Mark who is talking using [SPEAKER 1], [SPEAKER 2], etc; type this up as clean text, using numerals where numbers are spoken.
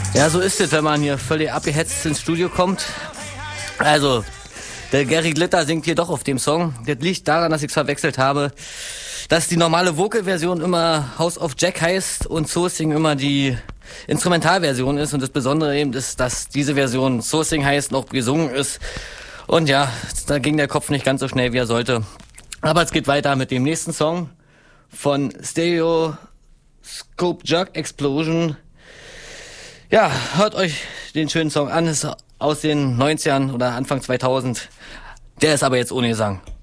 [SPEAKER 1] Ja, so ist es, wenn man hier völlig abgehetzt ins Studio kommt. Also, der Gary Glitter singt hier doch auf dem Song. Das liegt daran, dass ich es verwechselt habe, dass die normale Vocal-Version immer House of Jack heißt und Sourcing immer die Instrumentalversion ist. Und das Besondere eben ist, dass diese Version Sourcing heißt und auch gesungen ist. Und ja, da ging der Kopf nicht ganz so schnell, wie er sollte. Aber es geht weiter mit dem nächsten Song von Stereoscope Jug Explosion. Ja, hört euch den schönen Song an, ist aus den 90ern oder Anfang 2000. Der ist aber jetzt ohne Gesang.